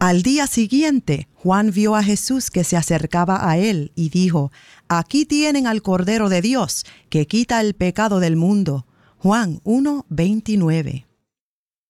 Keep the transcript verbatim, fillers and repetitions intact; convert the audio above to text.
Al día siguiente, Juan vio a Jesús que se acercaba a él y dijo: «Aquí tienen al Cordero de Dios, que quita el pecado del mundo». Juan uno, veintinueve.